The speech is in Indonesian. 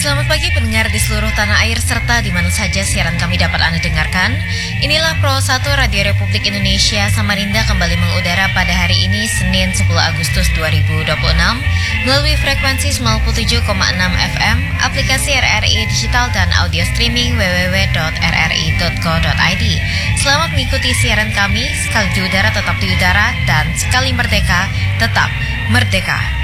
Selamat pagi pendengar di seluruh tanah air serta di mana saja siaran kami dapat Anda dengarkan. Inilah Pro 1 Radio Republik Indonesia Samarinda kembali mengudara pada hari ini Senin 10 Agustus 2026 melalui frekuensi 97,6 FM, aplikasi RRI Digital dan audio streaming www.rri.co.id. Selamat mengikuti siaran kami, sekali di udara tetap di udara dan sekali merdeka tetap merdeka.